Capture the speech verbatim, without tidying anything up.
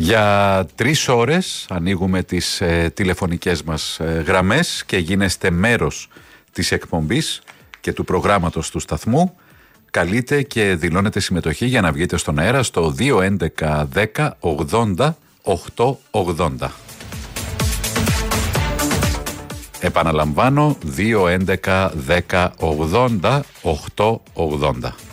Για τρεις ώρες ανοίγουμε τις ε, τηλεφωνικές μας ε, γραμμές και γίνεστε μέρος της εκπομπής και του προγράμματος του σταθμού. Καλείτε και δηλώνετε συμμετοχή για να βγείτε στον αέρα στο δύο έντεκα δέκα ογδόντα οκτακόσια ογδόντα. Επαναλαμβάνω, δύο έντεκα δέκα ογδόντα οκτακόσια ογδόντα.